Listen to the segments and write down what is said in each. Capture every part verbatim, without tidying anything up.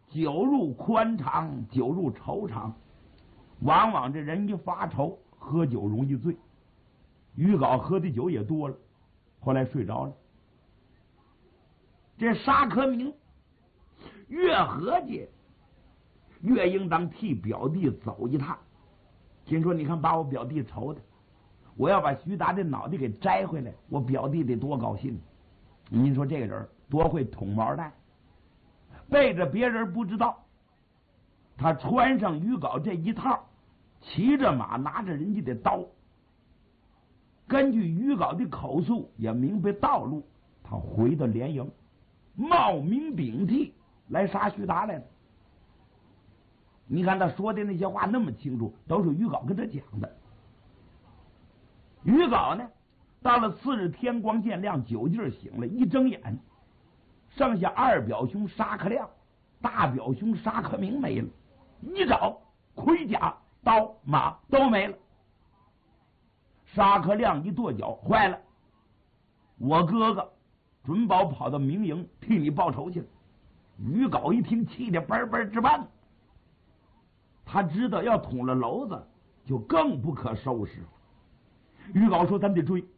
酒入宽肠，酒入愁肠。往往这人一发愁，喝酒容易醉。于皋喝的酒也多了，后来睡着了。这沙克明越合计，越应当替表弟走一趟。心说：你看，把我表弟愁的，我要把徐达的脑袋给摘回来，我表弟得多高兴。您说这个人多会捅毛蛋，背着别人不知道，他穿上于皋这一套，骑着马，拿着人家的刀，根据于皋的口述也明白道路，他回到连营，冒名顶替来杀徐达来了。你看他说的那些话那么清楚，都是于皋跟他讲的。于皋呢，到了次日天光渐亮，酒劲儿醒了，一睁眼，剩下二表兄沙克亮，大表兄沙克明没了。一找，盔甲、刀、马都没了。沙克亮一跺脚，坏了，我哥哥准保跑到明营替你报仇去了。于皋一听，气得嘣嘣直蹦。他知道要捅了娄子，就更不可收拾了。于皋说：“咱得追。”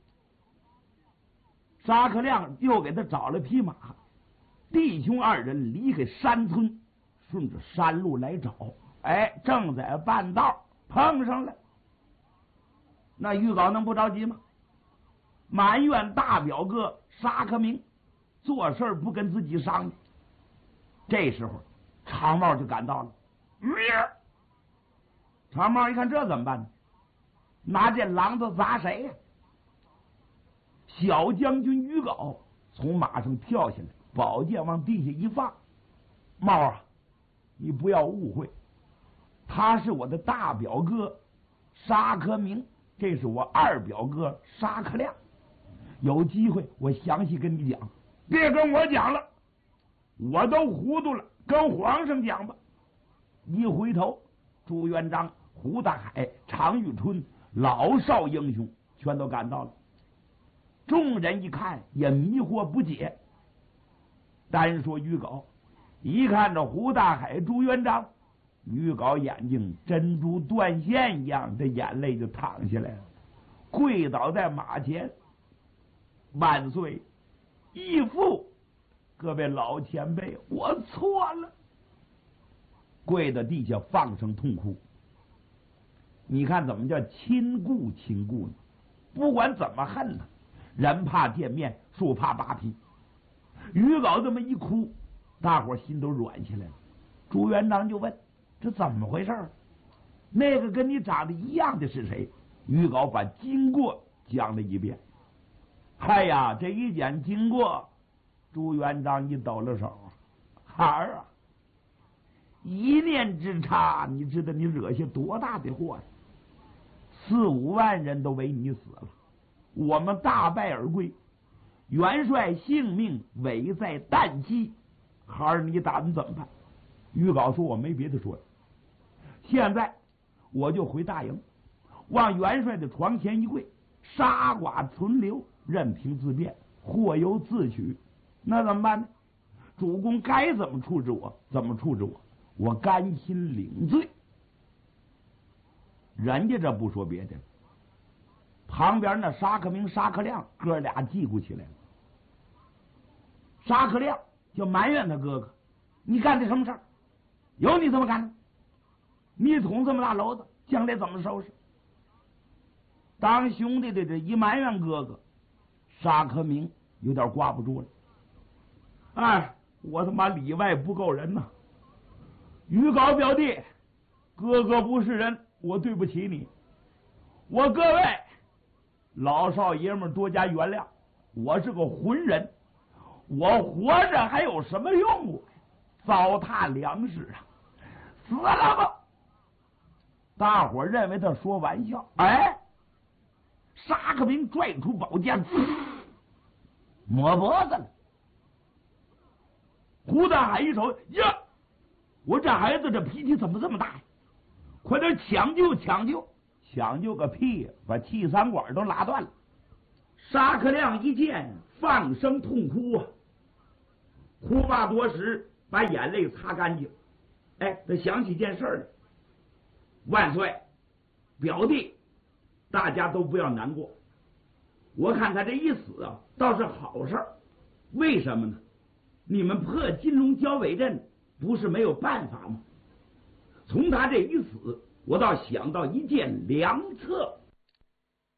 沙克亮又给他找了匹马，弟兄二人离开山村，顺着山路来找。哎，正在半道碰上了。那于皋能不着急吗？埋怨大表哥沙克明做事不跟自己商量。这时候，长帽就赶到了。长帽一看，这怎么办呢？拿这榔头砸谁呀？小将军于皋从马上跳下来，宝剑往地下一放：“帽啊，你不要误会，他是我的大表哥沙克明，这是我二表哥沙克亮。有机会我详细跟你讲，别跟我讲了，我都糊涂了，跟皇上讲吧。”一回头，朱元璋、胡大海、常遇春老少英雄全都赶到了。众人一看也迷惑不解。单说于皋，一看着胡大海、朱元璋，于皋眼睛珍珠断线一样的眼泪就淌下来了，跪倒在马前：“万岁，义父，各位老前辈，我错了。”跪到地下放声痛哭。你看怎么叫亲故亲故呢？不管怎么恨他，人怕见面，树怕扒皮。于皋这么一哭，大伙心都软下来了。朱元璋就问：“这怎么回事？那个跟你长得一样的是谁？”于皋把经过讲了一遍。哎呀，这一讲经过，朱元璋一抖了手：“孩儿啊，一念之差，你知道你惹下多大的祸呀？四五万人都为你死了，我们大败而归，元帅性命危在旦夕，孩儿你打算怎么办？”于皋说：“我没别的说的，现在我就回大营，往元帅的床前一跪，杀剐存留，任凭自便，祸由自取。那怎么办呢？主公该怎么处置我，怎么处置我，我甘心领罪。”人家这不说别的，旁边那沙克明、沙克亮哥俩叽咕起来了。沙克亮就埋怨他哥哥：“你干的什么事儿？有你这么干的？你捅这么大娄子，将来怎么收拾？”当兄弟的这一埋怨哥哥，沙克明有点挂不住了。哎，我他妈里外不够人呐！于皋表弟，哥哥不是人，我对不起你。我各位老少爷们多加原谅，我是个浑人，我活着还有什么用啊？糟蹋粮食啊，死了吧！大伙认为他说玩笑。哎，沙克明拽出宝剑，抹脖子了。胡大海一瞅，呀，我这孩子这脾气怎么这么大呀？快点抢救抢救！抢救个屁呀！把气三管都拉断了。沙克亮一见，放声痛哭啊，哭罢多时，把眼泪擦干净， 哎，他想起件事来。万岁，表弟，大家都不要难过。我看他这一死啊，倒是好事儿。为什么呢？你们破金龙交尾阵不是没有办法吗？从他这一死，我倒想到一件良策。